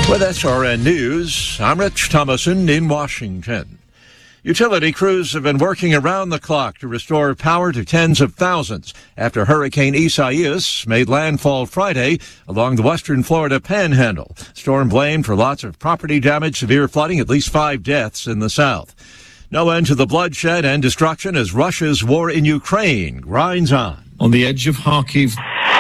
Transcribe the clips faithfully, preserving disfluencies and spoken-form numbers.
With S R N News, I'm Rich Thomason in Washington. Utility crews have been working around the clock to restore power to tens of thousands after Hurricane Isaias made landfall Friday along the western Florida panhandle. Storm blamed for lots of property damage, severe flooding, at least five deaths in the south. No end to the bloodshed and destruction as Russia's war in Ukraine grinds on. On the edge of Kharkiv,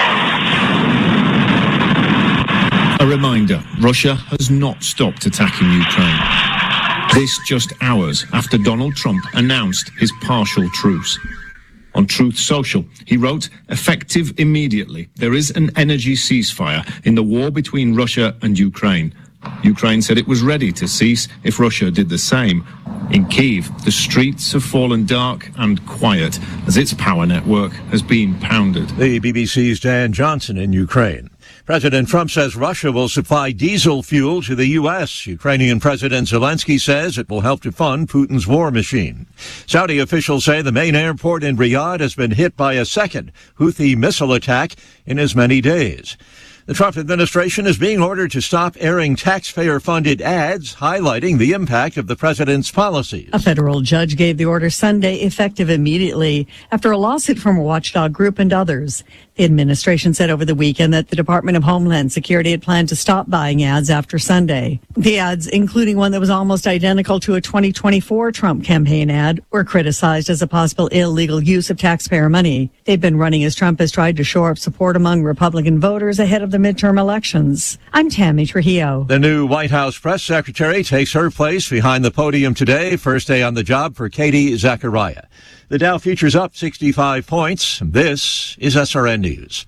a reminder, Russia has not stopped attacking Ukraine. This just hours after Donald Trump announced his partial truce. On Truth Social, he wrote, effective immediately, there is an energy ceasefire in the war between Russia and Ukraine. Ukraine said it was ready to cease if Russia did the same. In Kyiv, the streets have fallen dark and quiet as its power network has been pounded. The B B C's Dan Johnson in Ukraine. President Trump says Russia will supply diesel fuel to the U S. Ukrainian President Zelensky says it will help to fund Putin's war machine. Saudi officials say the main airport in Riyadh has been hit by a second Houthi missile attack in as many days. The Trump administration is being ordered to stop airing taxpayer-funded ads highlighting the impact of the president's policies. A federal judge gave the order Sunday, effective immediately, after a lawsuit from a watchdog group and others. The administration said over the weekend that the Department of Homeland Security had planned to stop buying ads after Sunday. The ads, including one that was almost identical to a twenty twenty-four Trump campaign ad, were criticized as a possible illegal use of taxpayer money. They've been running as Trump has tried to shore up support among Republican voters ahead of the midterm elections. I'm Tammy Trujillo. The new White House press secretary takes her place behind the podium today, first day on the job for Katie Zachariah. The Dow futures up sixty-five points. This is S R N News.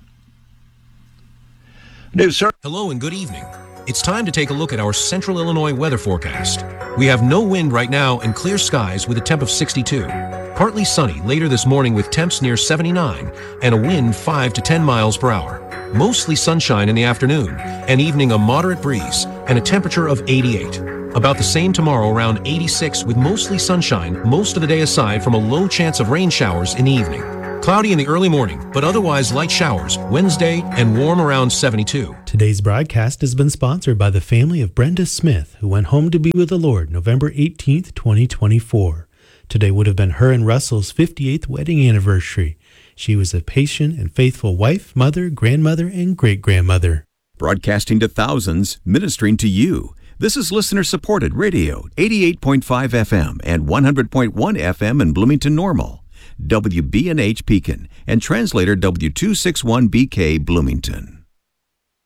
News, sir. Hello and good evening. It's time to take a look at our Central Illinois weather forecast. We have no wind right now and clear skies with a temp of sixty-two. Partly sunny later this morning with temps near seventy-nine and a wind five to ten miles per hour. Mostly sunshine in the afternoon and evening, a moderate breeze and a temperature of eighty-eight. About the same tomorrow, around eighty-six with mostly sunshine most of the day aside from a low chance of rain showers in the evening. Cloudy in the early morning, but otherwise light showers Wednesday and warm around seventy-two. Today's broadcast has been sponsored by the family of Brenda Smith, who went home to be with the Lord November eighteenth, twenty twenty-four. Today would have been her and Russell's fifty-eighth wedding anniversary. She was a patient and faithful wife, mother, grandmother, and great-grandmother. Broadcasting to thousands, ministering to you. This is listener-supported radio, eighty-eight point five F M and one hundred point one F M in Bloomington Normal, W B N H Pekin, and translator W two sixty-one B K Bloomington.